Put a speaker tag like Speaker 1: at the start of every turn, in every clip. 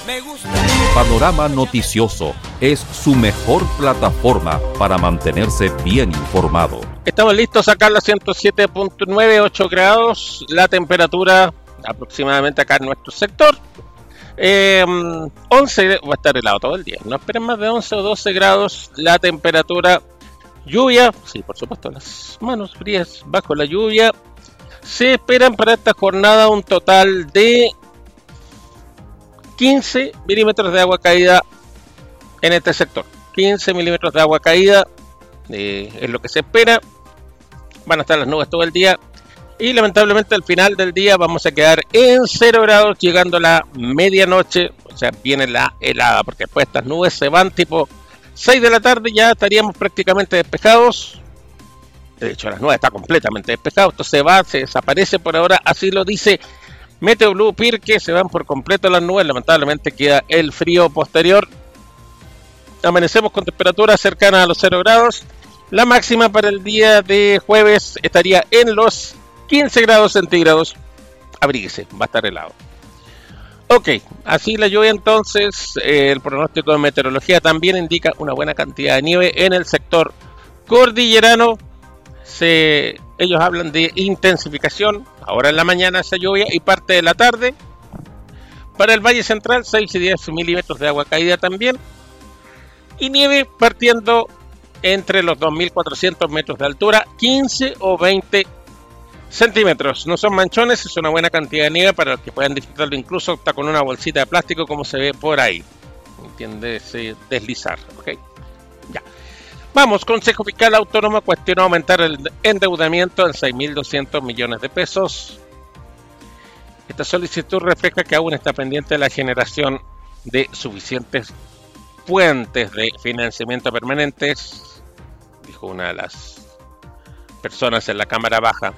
Speaker 1: Me gusta.
Speaker 2: Panorama Noticioso es su mejor plataforma para mantenerse bien informado.
Speaker 3: Estamos listos acá en la 107.9, 8 grados, la temperatura aproximadamente acá en nuestro sector. 11, va a estar helado todo el día, no esperen más de 11 o 12 grados, la temperatura, lluvia, sí, por supuesto, las manos frías bajo la lluvia. Se esperan para esta jornada un total de 15 milímetros de agua caída en este sector. 15 milímetros de agua caída es lo que se espera. Van a estar las nubes todo el día. Y lamentablemente al final del día vamos a quedar en 0 grados, llegando a la medianoche. O sea, viene la helada, porque después estas nubes se van tipo 6 de la tarde, ya estaríamos prácticamente despejados. De hecho, a las 9 está completamente despejado. Esto se va, se desaparece por ahora, así lo dice Meteo Blue Pirque. Se van por completo las nubes, lamentablemente queda el frío posterior. Amanecemos con temperaturas cercanas a los 0 grados. La máxima para el día de jueves estaría en los 15 grados centígrados. Abríguese, va a estar helado. Ok, así la lluvia entonces. El pronóstico de meteorología también indica una buena cantidad de nieve en el sector cordillerano. Ellos hablan de intensificación ahora en la mañana esa lluvia y parte de la tarde. Para el Valle Central 6 y 10 milímetros de agua caída también. Y nieve partiendo entre los 2.400 metros de altura, 15 o 20 centímetros. No son manchones, es una buena cantidad de nieve para los que puedan disfrutarlo. Incluso está con una bolsita de plástico como se ve por ahí. ¿Entiendes? Deslizar. Ok, ya. Vamos, Consejo Fiscal Autónomo cuestionó aumentar el endeudamiento en 6.200 millones de pesos. Esta solicitud refleja que aún está pendiente la generación de suficientes fuentes de financiamiento permanentes, dijo una de las personas en la Cámara Baja.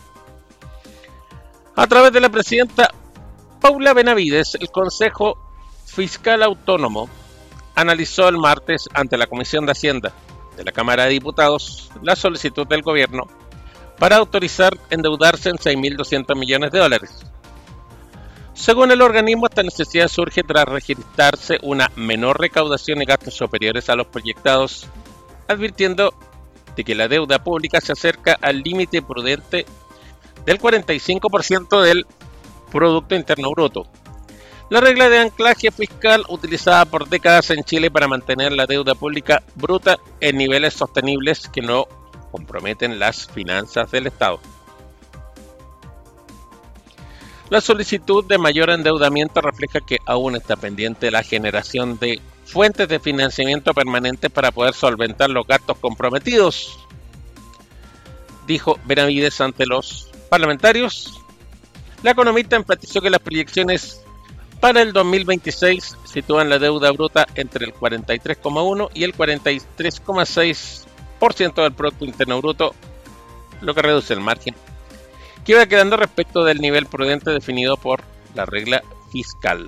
Speaker 3: A través de la presidenta Paula Benavides, el Consejo Fiscal Autónomo analizó el martes ante la Comisión de Hacienda de la Cámara de Diputados la solicitud del gobierno para autorizar endeudarse en 6.200 millones de dólares. Según el organismo, esta necesidad surge tras registrarse una menor recaudación y gastos superiores a los proyectados, advirtiendo de que la deuda pública se acerca al límite prudente del 45% del Producto Interno Bruto. La regla de anclaje fiscal utilizada por décadas en Chile para mantener la deuda pública bruta en niveles sostenibles que no comprometen las finanzas del Estado. La solicitud de mayor endeudamiento refleja que aún está pendiente la generación de fuentes de financiamiento permanente para poder solventar los gastos comprometidos, dijo Benavides ante los parlamentarios. La economista enfatizó que las proyecciones para el 2026 sitúan la deuda bruta entre el 43,1 y el 43,6% del Producto Interno Bruto, lo que reduce el margen que va quedando respecto del nivel prudente definido por la regla fiscal.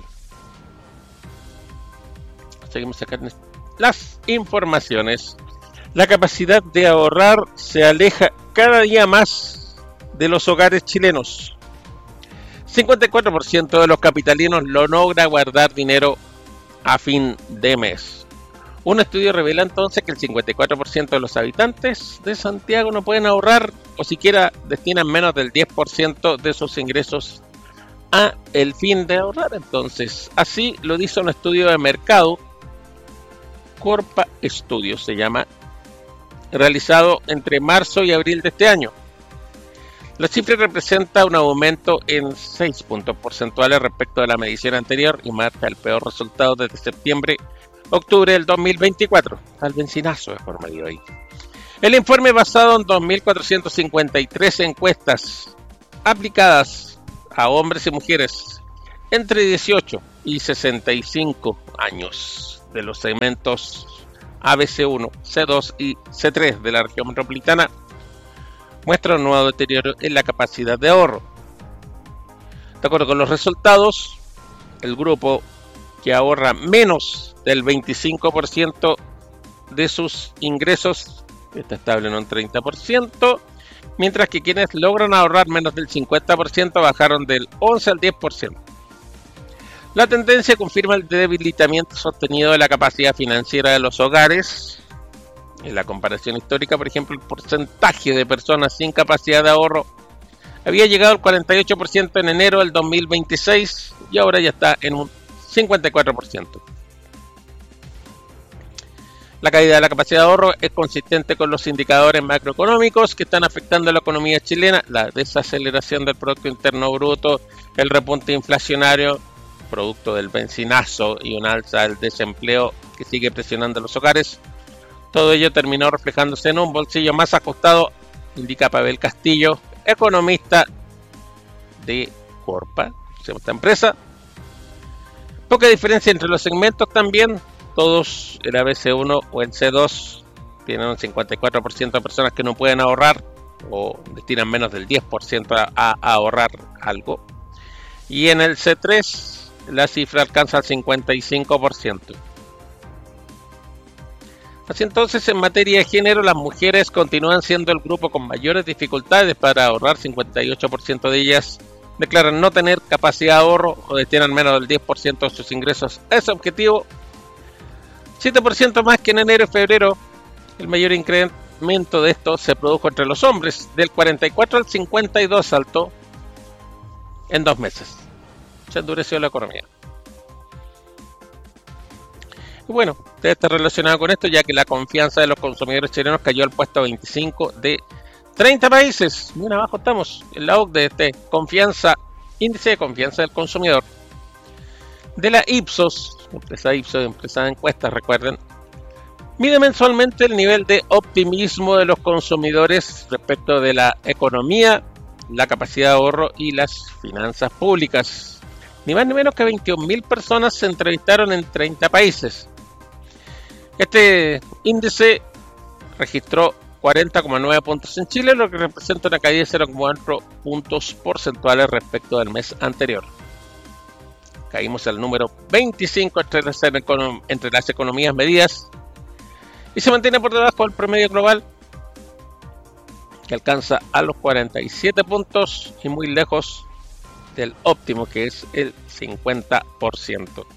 Speaker 3: Seguimos sacando las informaciones. La capacidad de ahorrar se aleja cada día más de los hogares chilenos. 54% de los capitalinos lo logra guardar dinero a fin de mes. Un estudio revela entonces que el 54% de los habitantes de Santiago no pueden ahorrar o siquiera destinan menos del 10% de sus ingresos a el fin de ahorrar. Entonces, así lo dice un estudio de mercado, Corpa Studios se llama, realizado entre marzo y abril de este año. La cifra representa un aumento en 6 puntos porcentuales respecto a la medición anterior y marca el peor resultado desde septiembre-octubre del 2024. Al benzinazo de forma de hoy. El informe basado en 2.453 encuestas aplicadas a hombres y mujeres entre 18 y 65 años de los segmentos ABC1, C2 y C3 de la región metropolitana muestra un nuevo deterioro en la capacidad de ahorro. De acuerdo con los resultados, el grupo que ahorra menos del 25% de sus ingresos está estable en un 30%, mientras que quienes logran ahorrar menos del 50% bajaron del 11 al 10%. La tendencia confirma el debilitamiento sostenido de la capacidad financiera de los hogares. En la comparación histórica, por ejemplo, el porcentaje de personas sin capacidad de ahorro había llegado al 48% en enero del 2026 y ahora ya está en un 54%. La caída de la capacidad de ahorro es consistente con los indicadores macroeconómicos que están afectando a la economía chilena, la desaceleración del Producto Interno Bruto, el repunte inflacionario, producto del benzinazo y un alza del desempleo que sigue presionando a los hogares. Todo ello terminó reflejándose en un bolsillo más ajustado, indica Pavel Castillo, economista de Corpa, esta empresa. Poca diferencia entre los segmentos también. Todos, el ABC1 o el C2, tienen un 54% de personas que no pueden ahorrar o destinan menos del 10% a ahorrar algo. Y en el C3 la cifra alcanza el 55%. Así entonces, en materia de género, las mujeres continúan siendo el grupo con mayores dificultades para ahorrar. 58% de ellas declaran no tener capacidad de ahorro o destinan menos del 10% de sus ingresos a ese objetivo. 7% más que en enero y febrero. El mayor incremento de esto se produjo entre los hombres, del 44 al 52 saltó en 2 meses. Se endureció la economía. Y bueno, debe estar relacionado con esto, ya que la confianza de los consumidores chilenos cayó al puesto 25 de 30 países. Bien abajo estamos, en la OCDE, índice de confianza del consumidor. De la Ipsos, empresa de encuestas, recuerden, mide mensualmente el nivel de optimismo de los consumidores respecto de la economía, la capacidad de ahorro y las finanzas públicas. Ni más ni menos que 21.000 personas se entrevistaron en 30 países. Este índice registró 40,9 puntos en Chile, lo que representa una caída de 0,4 puntos porcentuales respecto del mes anterior. Caímos al número 25 entre las economías medidas y se mantiene por debajo del promedio global, que alcanza a los 47 puntos y muy lejos del óptimo, que es el 50%.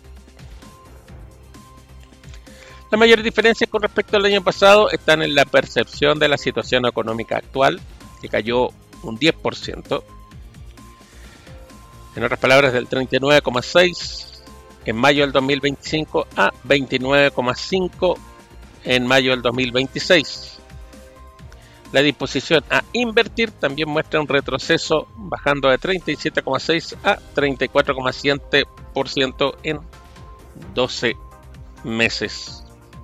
Speaker 3: Las mayores diferencias con respecto al año pasado están en la percepción de la situación económica actual, que cayó un 10%. En otras palabras, del 39,6 en mayo del 2025 a 29,5 en mayo del 2026. La disposición a invertir también muestra un retroceso, bajando de 37,6 a 34,7% en 12 meses.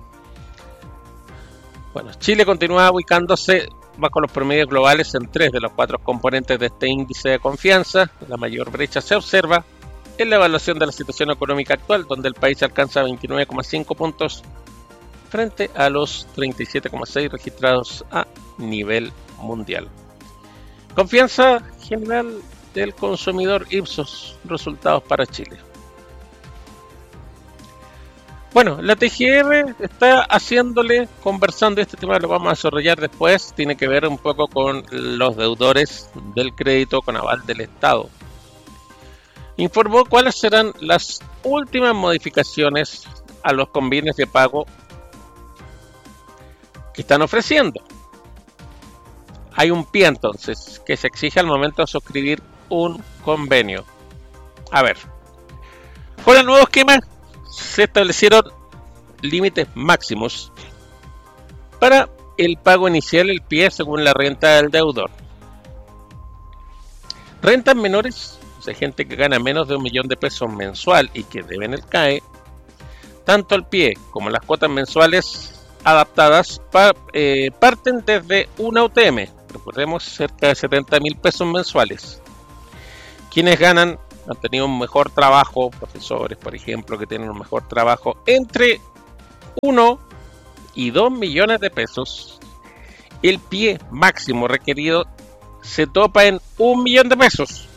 Speaker 3: Bueno, Chile continúa ubicándose bajo los promedios globales en 3 de los 4 componentes de este índice de confianza. La mayor brecha se observa en la evaluación de la situación económica actual, donde el país alcanza 29,5 puntos frente a los 37,6 registrados a nivel mundial. Confianza general del consumidor Ipsos, resultados para Chile. Bueno, la TGR está conversando este tema, lo vamos a desarrollar después, tiene que ver un poco con los deudores del crédito con aval del Estado. Informó cuáles serán las últimas modificaciones a los convenios de pago que están ofreciendo. Hay un pie entonces que se exige al momento de suscribir un convenio. A ver, con el nuevo esquema se establecieron límites máximos para el pago inicial, el pie, según la renta del deudor. Rentas menores, o sea, gente que gana menos de 1 millón de pesos mensual y que deben el CAE, tanto el pie como las cuotas mensuales adaptadas parten desde una UTM, recordemos, cerca de 70.000 pesos mensuales. Quienes han tenido un mejor trabajo, profesores, por ejemplo, que tienen un mejor trabajo, entre 1 y 2 millones de pesos, el pie máximo requerido se topa en 1 millón de pesos.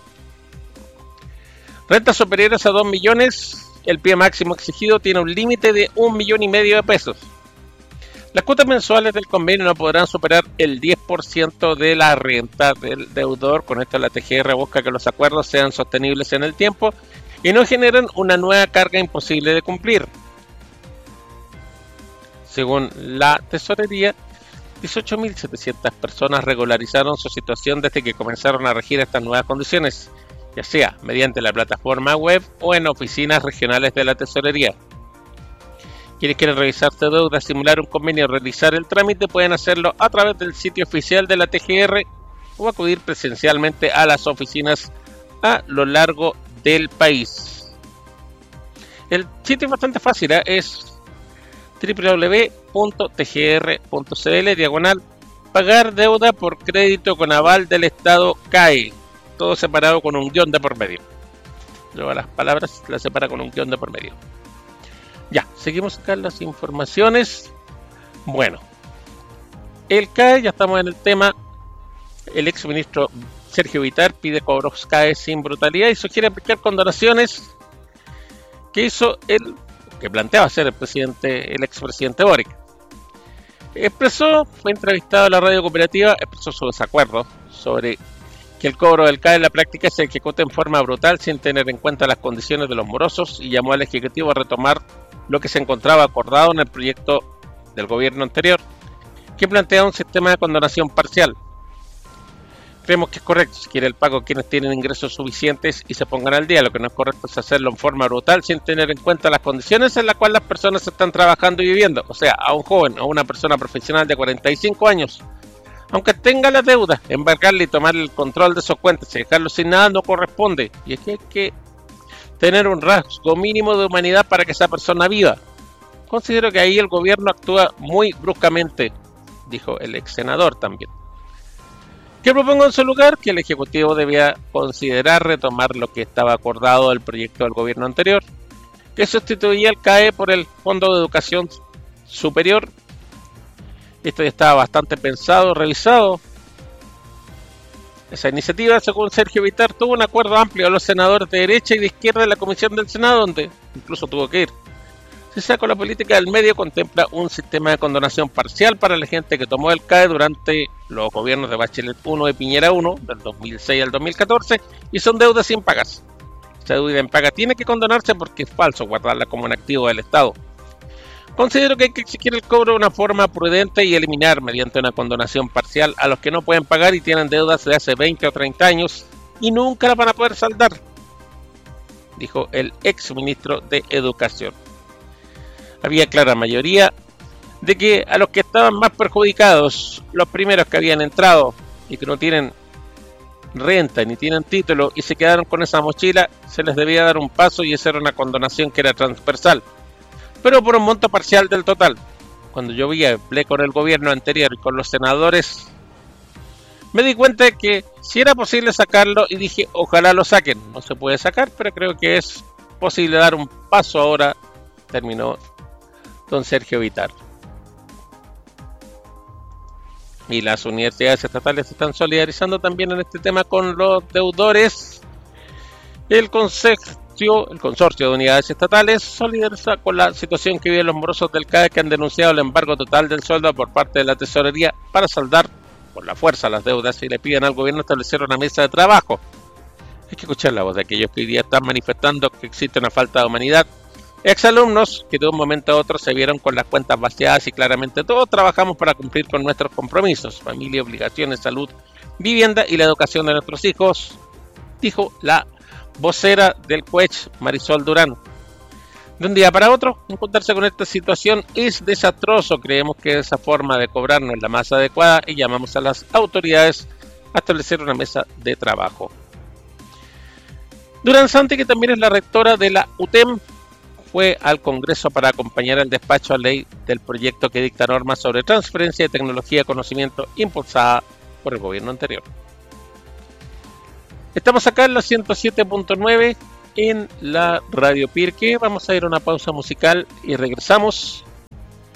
Speaker 3: Rentas superiores a 2 millones, el pie máximo exigido tiene un límite de 1,5 millones de pesos. Las cuotas mensuales del convenio no podrán superar el 10% de la renta del deudor. Con esto la TGR busca que los acuerdos sean sostenibles en el tiempo y no generan una nueva carga imposible de cumplir. Según la tesorería, 18.700 personas regularizaron su situación desde que comenzaron a regir estas nuevas condiciones, ya sea mediante la plataforma web o en oficinas regionales de la tesorería. Quienes quieren revisar su deuda, simular un convenio o realizar el trámite pueden hacerlo a través del sitio oficial de la TGR o acudir presencialmente a las oficinas a lo largo del país. El sitio es bastante fácil, es www.tgr.cl/pagar deuda por crédito con aval del Estado CAE, todo separado con un guión de por medio. Luego las palabras las separa con un guión de por medio. Ya, seguimos acá las informaciones. Bueno, el CAE, ya estamos en el tema. El exministro Sergio Vittar pide cobros CAE sin brutalidad y sugiere aplicar condonaciones que hizo que planteaba ser el expresidente Boric. Fue entrevistado a la radio cooperativa, expresó su desacuerdo sobre que el cobro del CAE en la práctica se ejecute en forma brutal sin tener en cuenta las condiciones de los morosos y llamó al Ejecutivo a retomar lo que se encontraba acordado en el proyecto del gobierno anterior, que plantea un sistema de condonación parcial. Creemos que es correcto si quiere el pago a quienes tienen ingresos suficientes y se pongan al día. Lo que no es correcto es hacerlo en forma brutal sin tener en cuenta las condiciones en las cuales las personas están trabajando y viviendo. O sea, a un joven o a una persona profesional de 45 años, aunque tenga la deuda, embargarle y tomar el control de sus cuentas y dejarlo sin nada no corresponde. Y es que hay que tener un rasgo mínimo de humanidad para que esa persona viva. Considero que ahí el gobierno actúa muy bruscamente, dijo el ex senador también. ¿Qué propongo en su lugar? Que el Ejecutivo debía considerar retomar lo que estaba acordado del proyecto del gobierno anterior, que sustituía el CAE por el Fondo de Educación Superior. Esto ya estaba bastante pensado, revisado. Esa iniciativa, según Sergio Vittar, tuvo un acuerdo amplio de los senadores de derecha y de izquierda de la Comisión del Senado, donde incluso tuvo que ir. Si saco la política del medio, contempla un sistema de condonación parcial para la gente que tomó el CAE durante los gobiernos de Bachelet 1 y Piñera 1, del 2006 al 2014, y son deudas sin pagas. Esta deuda en paga tiene que condonarse porque es falso guardarla como un activo del Estado. Considero que hay que exigir el cobro de una forma prudente y eliminar mediante una condonación parcial a los que no pueden pagar y tienen deudas de hace 20 o 30 años y nunca las van a poder saldar, dijo el ex ministro de Educación. Había clara mayoría de que a los que estaban más perjudicados, los primeros que habían entrado y que no tienen renta ni tienen título y se quedaron con esa mochila, se les debía dar un paso y esa era una condonación que era transversal, pero por un monto parcial del total. Cuando yo hablé con el gobierno anterior y con los senadores, me di cuenta de que si era posible sacarlo y dije, ojalá lo saquen. No se puede sacar, pero creo que es posible dar un paso ahora, terminó don Sergio Vittar. Y las universidades estatales se están solidarizando también en este tema con los deudores. El consorcio de unidades estatales solidariza con la situación que viven los morosos del CAE que han denunciado el embargo total del sueldo por parte de la tesorería para saldar por la fuerza las deudas y le piden al gobierno establecer una mesa de trabajo. Hay que escuchar la voz de aquellos que hoy día están manifestando que existe una falta de humanidad. Exalumnos que de un momento a otro se vieron con las cuentas vaciadas y claramente todos trabajamos para cumplir con nuestros compromisos, familia, obligaciones, salud, vivienda y la educación de nuestros hijos, dijo la vocera del CUECH, Marisol Durán. De un día para otro, encontrarse con esta situación es desastroso. Creemos que esa forma de cobrar no es la más adecuada y llamamos a las autoridades a establecer una mesa de trabajo. Durán Santi, que también es la rectora de la UTEM, fue al Congreso para acompañar el despacho a ley del proyecto que dicta normas sobre transferencia de tecnología y conocimiento impulsada por el gobierno anterior. Estamos acá en la 107.9 en la Radio Pirque. Vamos a ir a una pausa musical y regresamos